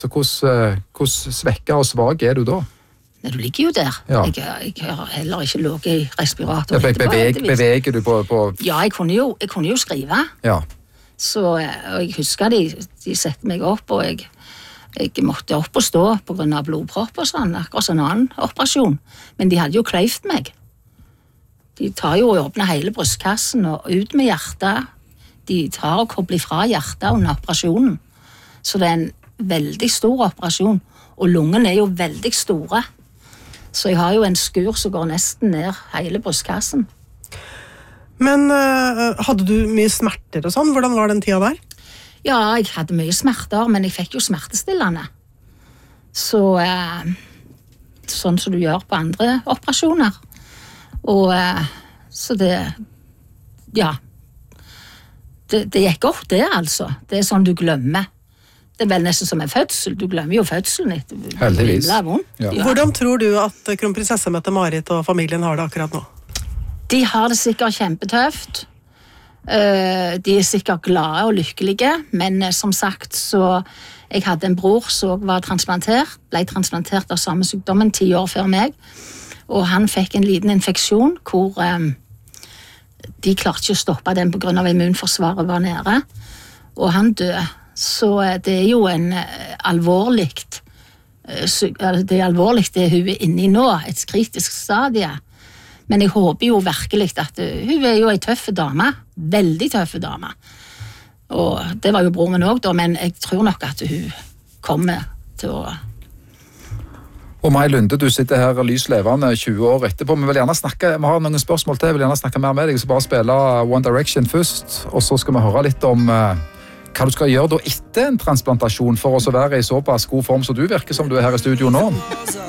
Så hvordan svekket og svag du da? Nei, du ligger jo der. Ja. Jeg har heller ikke ligget i respirator. Beveger du på... Ja, jeg kunne jo skrive. Ja. Så, og jeg husker de sette meg opp, og jeg måtte opp og stå på grunn av blodpropp og sånn, akkurat sånn annen operasjon. Men de hadde jo kløyft meg. De tar jo og åpner hele brystkassen og ut med hjertet. De tar og kobler fra hjertet under operasjonen. Så det er en veldig stor operasjon, og lungen er jo veldig store. Så jeg har jo en skur som går nesten ned hele brystkassen. Men hadde du mye smerter og sånn? Hvordan var den tida der? Ja, jeg hadde mye smerter, men jeg fikk jo smertestillende. Så, sånn som du gjør på andre operasjoner. Og så det, ja, det gikk opp det altså. Det er sånn du glemmer. Det er vel nesten som en fødsel. Du glemmer jo fødselen etter. Heldigvis. Ja. Hvordan tror du at kronprinsesse Mette-Marit og familien har det akkurat nå? De har det sikkert kjempetøft. De er sikkert glade og lykkelige, men som sagt så jeg hadde en bror som var transplantert, ble transplantert av samme sykdommen 10 år før meg, og han fikk en liten infeksjon hvor de klarte ikke å stoppe den på grunn av immunforsvaret var nede, og han døde. Så det er jo en alvorligt, det er alvorlig det hun er inne i nå, et kritisk stadie. Men jeg håper jo virkelig at hun er jo en tøffe dame, veldig tøffe dame. Og det var jo bror min også da, men jeg tror nok at hun kommer til å... Og Mai Lunde, du sitter her lys levende 20 år etterpå, men vi har noen spørsmål til, jeg vil gjerne snakke mer med deg, så bare spille One Direction først, og så skal vi høre litt om hva du skal gjøre da etter en transplantasjon for å være i såpass god form som du virker som du er her i studio nå.